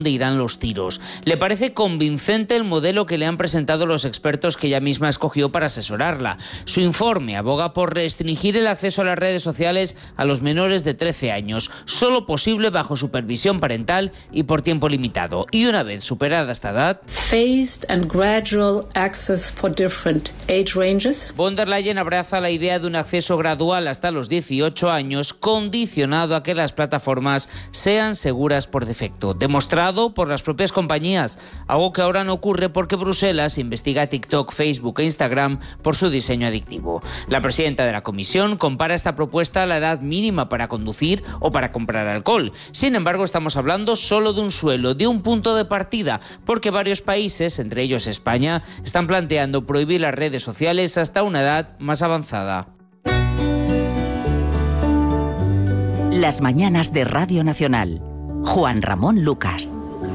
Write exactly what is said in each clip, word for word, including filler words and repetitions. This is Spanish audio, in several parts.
irán los tiros. Le parece convincente el modelo que le han presentado los expertos que ella misma escogió para asesorarla. Su informe aboga por restringir el acceso a las redes sociales a los menores de trece años, solo posible bajo supervisión parental y por tiempo limitado. Y una vez superada esta edad, phased and gradual access for different age ranges. Von der Leyen abraza la idea de un acceso gradual hasta los dieciocho años, condicionado a que las plataformas sean seguras por defecto, demostrado por las propias compañías, algo que ahora no ocurre porque Bruselas investiga a TikTok, Facebook e Instagram por su diseño adictivo. La presidenta de la Comisión compara esta propuesta a la edad mínima para conducir o para comprar alcohol. Sin embargo, estamos hablando solo de un suelo, de un punto de partida, porque varios países, entre ellos España, están planteando prohibir las redes sociales hasta una edad más avanzada. Las mañanas de Radio Nacional. Juan Ramón Lucas.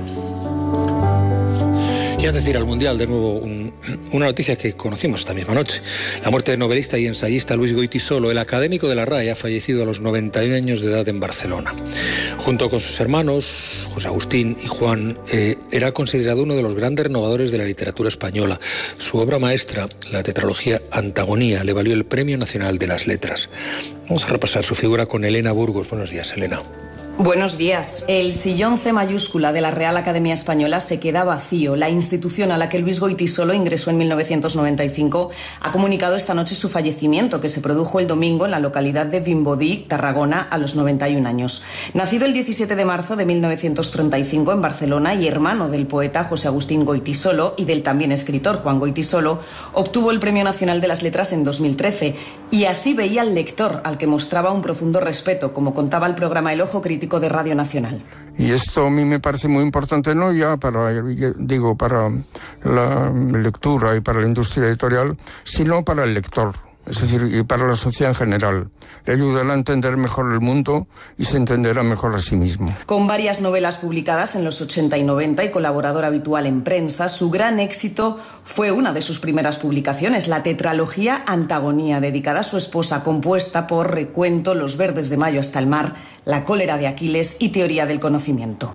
Y antes de ir al Mundial, de nuevo, un, una noticia que conocimos esta misma noche. La muerte del novelista y ensayista Luis Goytisolo, el académico de la R A E, ha fallecido a los noventa y un años de edad en Barcelona. Junto con sus hermanos, José Agustín y Juan, eh, era considerado uno de los grandes renovadores de la literatura española. Su obra maestra, la tetralogía Antagonía, le valió el Premio Nacional de las Letras. Vamos a repasar su figura con Elena Burgos. Buenos días, Elena. Buenos días. El sillón C mayúscula de la Real Academia Española se queda vacío. La institución a la que Luis Goytisolo ingresó en mil novecientos noventa y cinco ha comunicado esta noche su fallecimiento, que se produjo el domingo en la localidad de Vimbodí, Tarragona, a los noventa y un años. Nacido el diecisiete de marzo de mil novecientos treinta y cinco en Barcelona y hermano del poeta José Agustín Goytisolo y del también escritor Juan Goytisolo, obtuvo el Premio Nacional de las Letras en dos mil trece. Y así veía al lector, al que mostraba un profundo respeto, como contaba el programa El Ojo Crítico de Radio Nacional. Y esto a mí me parece muy importante, no ya para, digo, para la lectura y para la industria editorial, sino para el lector, es decir, y para la sociedad en general. Le ayudará a entender mejor el mundo y se entenderá mejor a sí mismo. Con varias novelas publicadas en los ochenta y noventa y colaborador habitual en prensa, su gran éxito fue una de sus primeras publicaciones, la tetralogía Antagonía, dedicada a su esposa, compuesta por Recuento, Los verdes de mayo hasta el mar, La cólera de Aquiles y Teoría del conocimiento.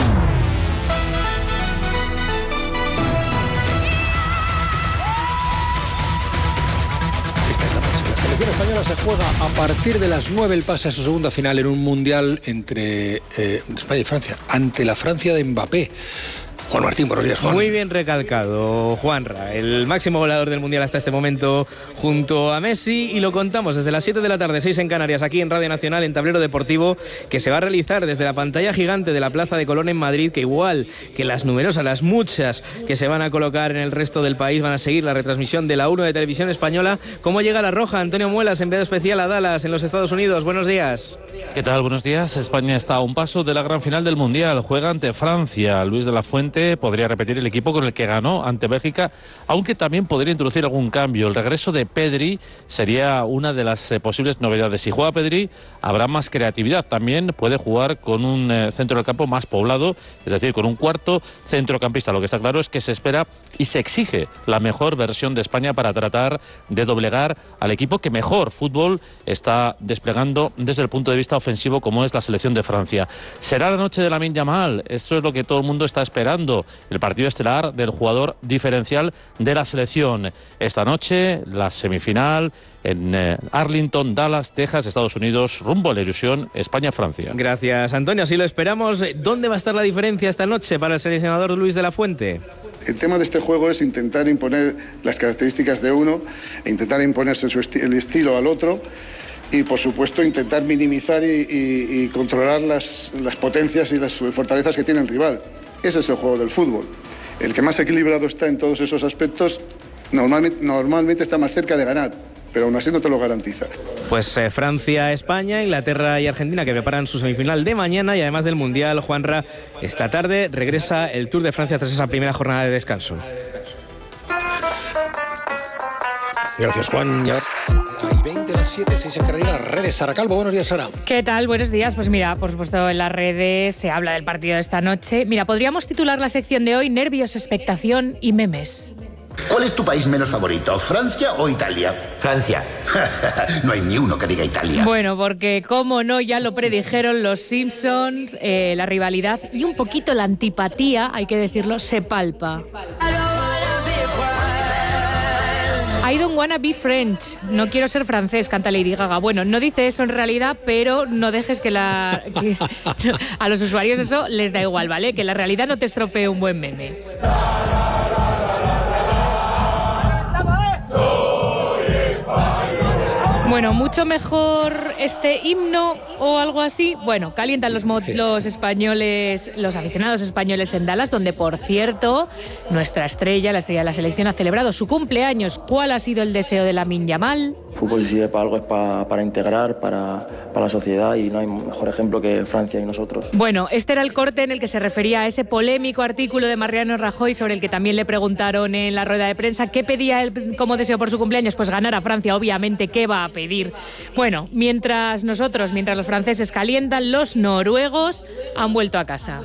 La selección española se juega a partir de las nueve el pase a su segunda final en un mundial entre eh, España y Francia, ante la Francia de Mbappé. Juan Martín, buenos días, Juan. Muy bien recalcado, Juanra, el máximo goleador del Mundial hasta este momento junto a Messi, y lo contamos desde las siete de la tarde, seis en Canarias, aquí en Radio Nacional, en Tablero Deportivo, que se va a realizar desde la pantalla gigante de la Plaza de Colón en Madrid, que igual que las numerosas, las muchas que se van a colocar en el resto del país, van a seguir la retransmisión de la uno de Televisión Española. ¿Cómo llega la Roja? Antonio Muelas, enviado especial a Dallas, en los Estados Unidos. Buenos días. ¿Qué tal? Buenos días. España está a un paso de la gran final del Mundial. Juega ante Francia. Luis de la Fuente podría repetir el equipo con el que ganó ante Bélgica, aunque también podría introducir algún cambio. El regreso de Pedri sería una de las eh, posibles novedades. Si juega Pedri, habrá más creatividad. También puede jugar con un eh, centro del campo más poblado, es decir, con un cuarto centrocampista. Lo que está claro es que se espera y se exige la mejor versión de España para tratar de doblegar al equipo que mejor fútbol está desplegando desde el punto de vista ofensivo, como es la selección de Francia. Será la noche de Lamine Yamal. Esto es lo que todo el mundo está esperando. El partido estelar del jugador diferencial de la selección. Esta noche, la semifinal en eh, Arlington, Dallas, Texas, Estados Unidos, rumbo a la ilusión España-Francia. Gracias, Antonio. Así lo esperamos. ¿Dónde va a estar la diferencia esta noche para el seleccionador Luis de la Fuente? El tema de este juego es intentar imponer las características de uno e intentar imponerse su esti- el estilo al otro. Y, por supuesto, intentar minimizar y, y, y controlar las, las potencias y las fortalezas que tiene el rival. Ese es el juego del fútbol. El que más equilibrado está en todos esos aspectos, normalmente, normalmente está más cerca de ganar, pero aún así no te lo garantiza. Pues eh, Francia, España, Inglaterra y Argentina, que preparan su semifinal de mañana, y además del Mundial, Juanra, esta tarde regresa el Tour de Francia tras esa primera jornada de descanso. Gracias, Juan. Ya hay veinte a las siete, seis en Canarias, las redes. Sara Calvo, buenos días, Sara. ¿Qué tal? Buenos días. Pues mira, por supuesto, en las redes se habla del partido de esta noche. Mira, podríamos titular la sección de hoy Nervios, expectación y memes. ¿Cuál es tu país menos favorito, Francia o Italia? Francia. No hay ni uno que diga Italia. Bueno, porque como no, ya lo predijeron los Simpsons, eh, la rivalidad y un poquito la antipatía, hay que decirlo, se palpa. I don't wanna be French. No quiero ser francés, canta Lady Gaga. Bueno, no dice eso en realidad, pero no dejes que la... Que, a los usuarios eso les da igual, ¿vale? Que la realidad no te estropee un buen meme. Bueno, mucho mejor este himno o algo así. Bueno, calientan los, mo- sí. los españoles, los aficionados españoles en Dallas, donde, por cierto, nuestra estrella, la estrella de la selección, ha celebrado su cumpleaños. ¿Cuál ha sido el deseo de Lamine Yamal? Fútbol, si sirve para algo, es para, para integrar, para, para la sociedad, y no hay mejor ejemplo que Francia y nosotros. Bueno, este era el corte en el que se refería a ese polémico artículo de Mariano Rajoy, sobre el que también le preguntaron en la rueda de prensa qué pedía él como deseo por su cumpleaños. Pues ganar a Francia, obviamente. ¿Qué va a pedir? Bueno, mientras nosotros, mientras los franceses calientan, los noruegos han vuelto a casa.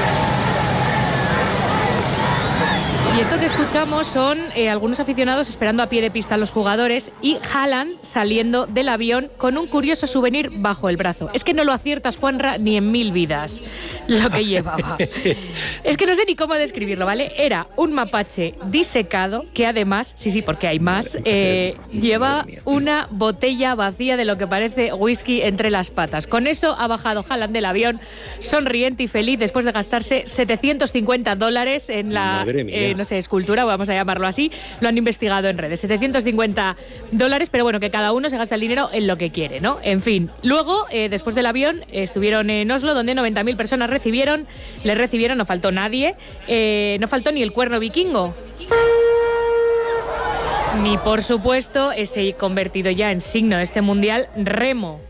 Y esto que escuchamos son eh, algunos aficionados esperando a pie de pista a los jugadores y Haaland saliendo del avión con un curioso souvenir bajo el brazo. Es que no lo aciertas, Juanra, ni en mil vidas lo que llevaba. Es que no sé ni cómo describirlo, ¿vale? Era un mapache disecado que además, sí, sí, porque hay más, eh, lleva una botella vacía de lo que parece whisky entre las patas. Con eso ha bajado Haaland del avión, sonriente y feliz, después de gastarse setecientos cincuenta dólares en la... Eh, no sé, escultura, vamos a llamarlo así. Lo han investigado en redes. setecientos cincuenta dólares, pero bueno, que cada uno se gasta el dinero en lo que quiere, ¿no? En fin. Luego, eh, después del avión, estuvieron en Oslo, donde noventa mil personas recibieron, le recibieron, no faltó nadie, eh, no faltó ni el cuerno vikingo. Ni, por supuesto, ese convertido ya en signo de este mundial, remo.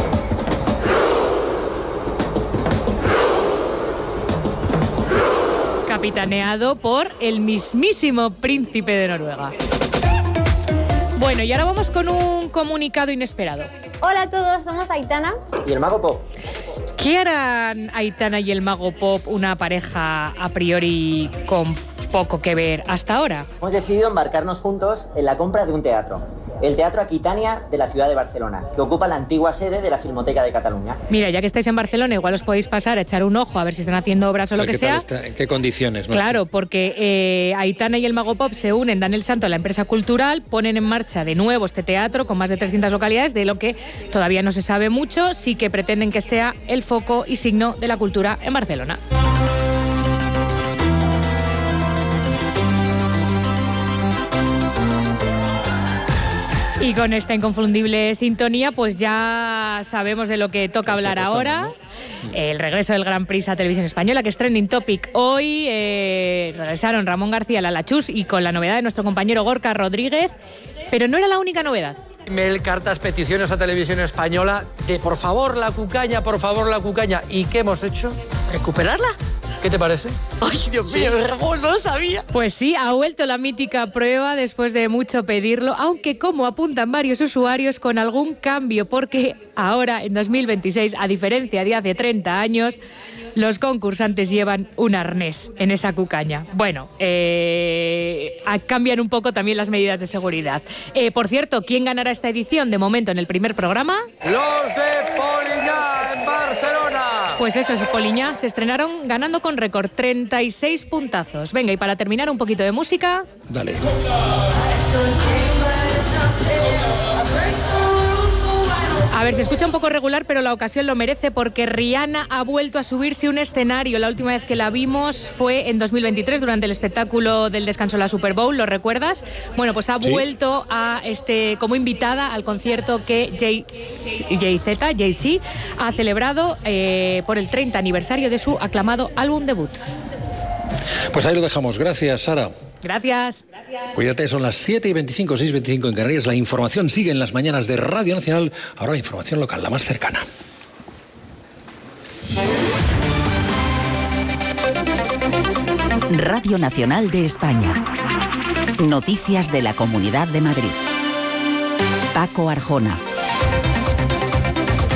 Capitaneado por el mismísimo príncipe de Noruega. Bueno, y ahora vamos con un comunicado inesperado. Hola a todos, somos Aitana y el Mago Pop. ¿Qué harán Aitana y el Mago Pop, una pareja a priori con poco que ver hasta ahora? Hemos decidido embarcarnos juntos en la compra de un teatro. El Teatro Aquitania de la ciudad de Barcelona, que ocupa la antigua sede de la Filmoteca de Cataluña. Mira, ya que estáis en Barcelona, igual os podéis pasar a echar un ojo a ver si están haciendo obras o lo que sea. Está, ¿En qué condiciones? ¿No? Claro, porque eh, Aitana y el Mago Pop se unen, dan el salto a la empresa cultural, ponen en marcha de nuevo este teatro con más de trescientas localidades, de lo que todavía no se sabe mucho, sí que pretenden que sea el foco y signo de la cultura en Barcelona. Y con esta inconfundible sintonía, pues ya sabemos de lo que toca hablar ahora. El regreso del Gran Prix a Televisión Española, que es trending topic hoy. Eh, regresaron Ramón García, Lala Chus, y con la novedad de nuestro compañero Gorka Rodríguez. Pero no era la única novedad. Email, cartas, peticiones a Televisión Española de por favor la cucaña, por favor la cucaña. ¿Y qué hemos hecho? ¿Recuperarla? ¿Qué te parece? Ay, Dios mío, sí. Ramón, no lo sabía. Pues sí, ha vuelto la mítica prueba después de mucho pedirlo, aunque como apuntan varios usuarios, con algún cambio, porque ahora, en dos mil veintiséis, a diferencia de hace treinta años, los concursantes llevan un arnés en esa cucaña. Bueno, eh, cambian un poco también las medidas de seguridad. Eh, por cierto, ¿quién ganará esta edición? De momento, en el primer programa... ¡Los de Poliñá, en Barcelona! Pues eso, Poliñá se estrenaron ganando con récord, treinta y seis puntazos. Venga, y para terminar, un poquito de música. Dale. A ver, se escucha un poco regular, pero la ocasión lo merece, porque Rihanna ha vuelto a subirse un escenario. La última vez que la vimos fue en dos mil veintitrés, durante el espectáculo del descanso de la Super Bowl, ¿lo recuerdas? Bueno, pues ha ¿Sí? vuelto a este como invitada al concierto que Jay-Z, Jay-Z, ha celebrado eh, por el treinta aniversario de su aclamado álbum debut. Pues ahí lo dejamos. Gracias, Sara. Gracias. Cuídate, son las siete y veinticinco, seis y veinticinco en Canarias. La información sigue en las mañanas de Radio Nacional. Ahora la información local, la más cercana. Radio Nacional de España. Noticias de la Comunidad de Madrid. Paco Arjona.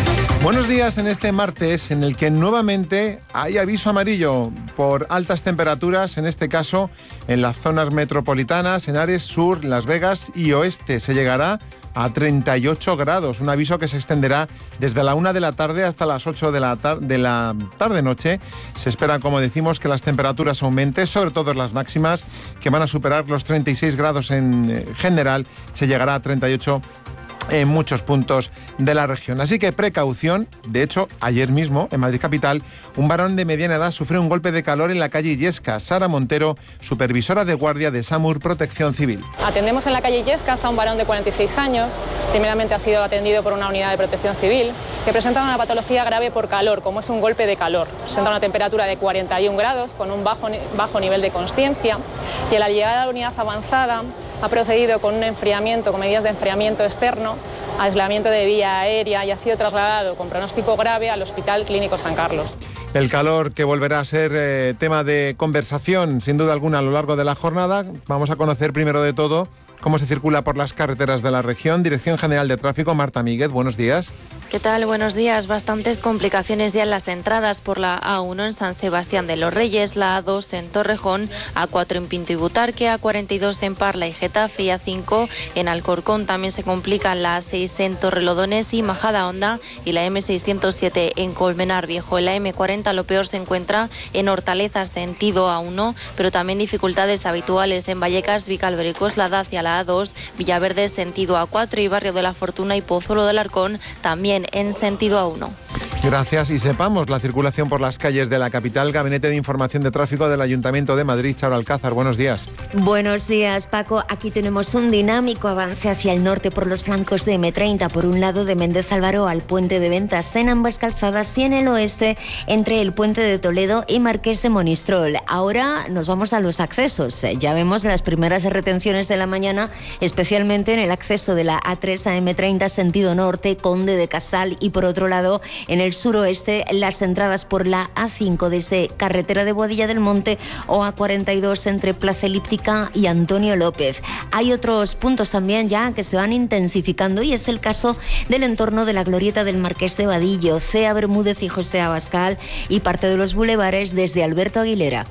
Buenos días en este martes en el que nuevamente hay aviso amarillo por altas temperaturas, en este caso en las zonas metropolitanas, en Ares, Sur, Las Vegas y Oeste. Se llegará a treinta y ocho grados, un aviso que se extenderá desde la una de la tarde hasta las ocho de la, tar- de la tarde-noche. Se espera, como decimos, que las temperaturas aumenten, sobre todo las máximas, que van a superar los treinta y seis grados en general. Se llegará a treinta y ocho en muchos puntos de la región. Así que precaución. De hecho, ayer mismo, en Madrid capital, un varón de mediana edad sufrió un golpe de calor en la calle Illescas. Sara Montero, supervisora de guardia de SAMUR Protección Civil. Atendemos en la calle Illescas a un varón de cuarenta y seis años. Primeramente ha sido atendido por una unidad de protección civil que presenta una patología grave por calor, como es un golpe de calor. Presenta una temperatura de cuarenta y un grados con un bajo, bajo nivel de consciencia, y a la llegada a la unidad avanzada ha procedido con un enfriamiento, con medidas de enfriamiento externo, aislamiento de vía aérea, y ha sido trasladado con pronóstico grave al Hospital Clínico San Carlos. El calor que volverá a ser eh, tema de conversación, sin duda alguna, a lo largo de la jornada. Vamos a conocer primero de todo cómo se circula por las carreteras de la región. Dirección General de Tráfico, Marta Míguez, buenos días. ¿Qué tal? Buenos días. Bastantes complicaciones ya en las entradas por la A uno en San Sebastián de los Reyes, la A dos en Torrejón, A cuatro en Pinto y Butarque, A cuarenta y dos en Parla y Getafe y A cinco en Alcorcón. También se complican la A seis en Torrelodones y Majadahonda y la eme seiscientos siete en Colmenar Viejo. En la eme cuarenta lo peor se encuentra en Hortaleza sentido A uno, pero también dificultades habituales en Vallecas, Vicálvaro y Coslada hacia la A dos, Villaverde sentido A cuatro y Barrio de la Fortuna y Pozuelo del Arcón también en sentido A uno. Gracias. Y sepamos la circulación por las calles de la capital. Gabinete de Información de Tráfico del Ayuntamiento de Madrid. Charo Alcázar, buenos días. Buenos días, Paco. Aquí tenemos un dinámico avance hacia el norte por los flancos de eme treinta, por un lado de Méndez Álvaro al Puente de Ventas en ambas calzadas, y en el oeste entre el Puente de Toledo y Marqués de Monistrol. Ahora nos vamos a los accesos. Ya vemos las primeras retenciones de la mañana, especialmente en el acceso de la A tres a eme treinta sentido norte, Conde de Casal, y por otro lado en el suroeste las entradas por la A cinco desde carretera de Boadilla del Monte o A cuarenta y dos entre Plaza Elíptica y Antonio López. Hay otros puntos también ya que se van intensificando, y es el caso del entorno de la glorieta del Marqués de Vadillo, Cea Bermúdez y José Abascal, y parte de los bulevares desde Alberto Aguilera.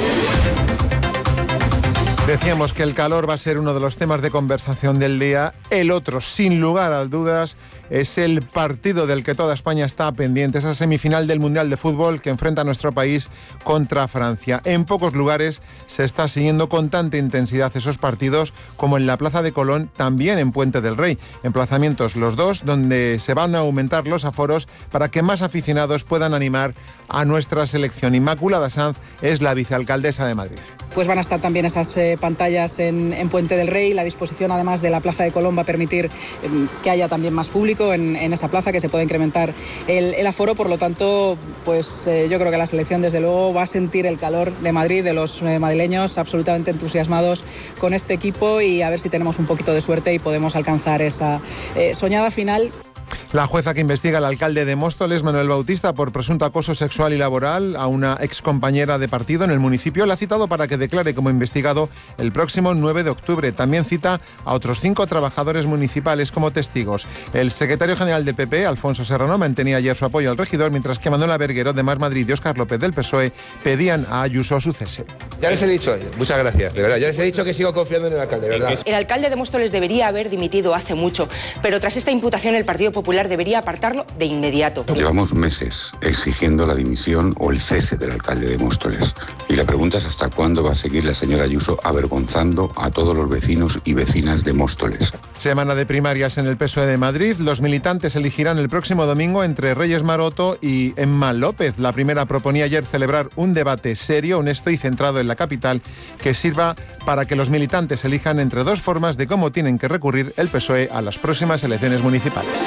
Decíamos que el calor va a ser uno de los temas de conversación del día. El otro, sin lugar a dudas, es el partido del que toda España está pendiente, esa semifinal del Mundial de Fútbol que enfrenta a nuestro país contra Francia. En pocos lugares se está siguiendo con tanta intensidad esos partidos como en la Plaza de Colón, también en Puente del Rey. Emplazamientos los dos donde se van a aumentar los aforos para que más aficionados puedan animar a nuestra selección. Inmaculada Sanz es la vicealcaldesa de Madrid. Pues van a estar también esas eh, pantallas en, en Puente del Rey. La disposición, además de la Plaza de Colón, va a permitir eh, que haya también más público en, en esa plaza, que se pueda incrementar el, el aforo. Por lo tanto, pues eh, yo creo que la selección, desde luego, va a sentir el calor de Madrid, de los eh, madrileños absolutamente entusiasmados con este equipo, y a ver si tenemos un poquito de suerte y podemos alcanzar esa eh, soñada final. La jueza que investiga al alcalde de Móstoles, Manuel Bautista, por presunto acoso sexual y laboral a una excompañera de partido en el municipio, le ha citado para que declare como investigado el próximo nueve de octubre. También cita a otros cinco trabajadores municipales como testigos. El secretario general del P P, Alfonso Serrano, mantenía ayer su apoyo al regidor, mientras que Manuela Berguero, de Más Madrid, y Óscar López, del P S O E, pedían a Ayuso su cese. Ya les he dicho, muchas gracias, de verdad, ya les he dicho que sigo confiando en el alcalde, de verdad. El alcalde de Móstoles debería haber dimitido hace mucho, pero tras esta imputación el Partido Popular debería apartarlo de inmediato. Llevamos meses exigiendo la dimisión o el cese del alcalde de Móstoles. Y la pregunta es hasta cuándo va a seguir la señora Ayuso avergonzando a todos los vecinos y vecinas de Móstoles. Semana de primarias en el P S O E de Madrid. Los militantes elegirán el próximo domingo entre Reyes Maroto y Emma López. La primera proponía ayer celebrar un debate serio, honesto y centrado en la capital, que sirva para que los militantes elijan entre dos formas de cómo tienen que recurrir el P S O E a las próximas elecciones municipales.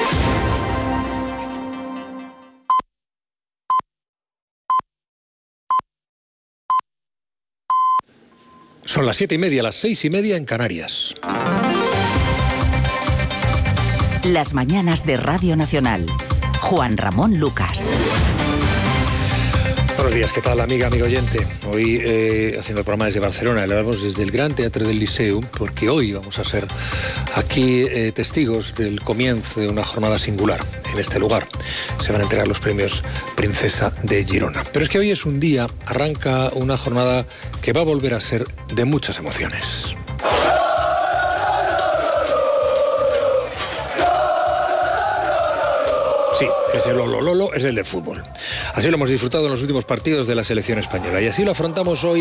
Son las siete y media, las seis y media en Canarias. Las mañanas de Radio Nacional. Juan Ramón Lucas. Buenos días, ¿qué tal, amiga, amigo oyente? Hoy, eh, haciendo el programa desde Barcelona, le hablamos desde el Gran Teatre del Liceu, porque hoy vamos a ser aquí eh, testigos del comienzo de una jornada singular en este lugar. Se van a entregar los premios Princesa de Girona. Pero es que hoy es un día, arranca una jornada que va a volver a ser de muchas emociones. Sí, ese Lolo Lolo es el del fútbol. Así lo hemos disfrutado en los últimos partidos de la selección española y así lo afrontamos hoy